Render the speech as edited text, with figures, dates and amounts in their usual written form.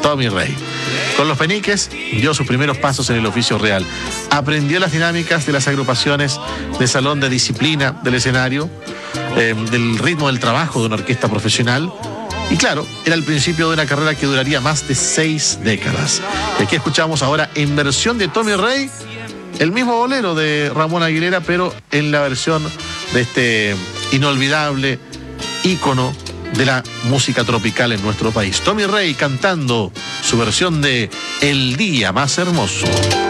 Tommy Rey. Con los Peniques dio sus primeros pasos en el oficio real. Aprendió las dinámicas de las agrupaciones de salón, de disciplina del escenario, del ritmo del trabajo de una orquesta profesional. Y claro, era el principio de una carrera que duraría más de 6 décadas. Y aquí escuchamos ahora en versión de Tommy Rey el mismo bolero de Ramón Aguilera, pero en la versión de este inolvidable ícono de la música tropical en nuestro país. Tommy Rey cantando su versión de El Día Más Hermoso.